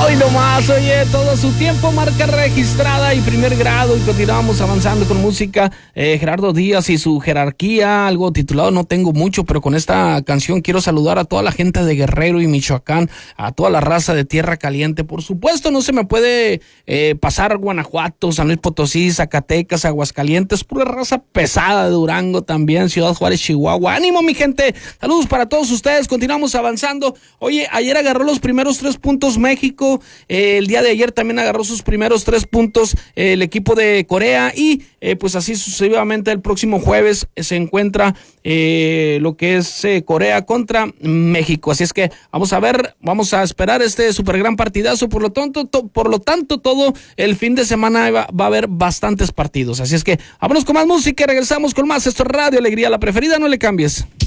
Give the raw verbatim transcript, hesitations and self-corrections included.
Hoy nomás, oye, todo su tiempo, marca registrada y primer grado, y continuamos avanzando con música. eh, Gerardo Díaz y su jerarquía, algo titulado No Tengo Mucho, pero con esta canción quiero saludar a toda la gente de Guerrero y Michoacán, a toda la raza de Tierra Caliente. Por supuesto, no se me puede eh, pasar Guanajuato, San Luis Potosí, Zacatecas, Aguascalientes, pura raza pesada de Durango también, Ciudad Juárez, Chihuahua. ¡Ánimo, mi gente! Saludos para todos ustedes, continuamos avanzando. Oye, ayer agarró los primeros tres puntos México, eh, el día de ayer también agarró sus primeros tres puntos eh, el equipo de Corea, y eh, pues así sucesivamente el próximo jueves eh, se encuentra eh, lo que es eh, Corea contra México. Así es que vamos a ver, vamos a esperar este super gran partidazo. Por lo tanto, to, por lo tanto todo el fin de semana va, va a haber bastantes partidos. Así es que vámonos con más música y regresamos con más. Esto es Radio Alegría, la preferida, no le cambies.